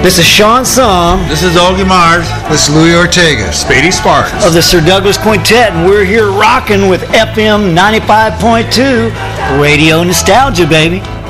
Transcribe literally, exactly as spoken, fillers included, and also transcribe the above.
This is Sean Somm. This is Augie Mars. This is Louis Ortega. Spady Sparks. Of the Sir Douglas Quintet, and we're here rocking with F M ninety-five point two Radio Nostalgia, baby.